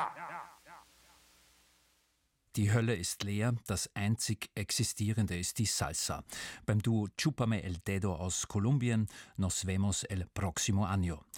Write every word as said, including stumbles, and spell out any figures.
Die Hölle ist leer, das einzig Existierende ist die Salsa. Beim Duo Chúpame el Dedo aus Kolumbien, Nos vemos el próximo año.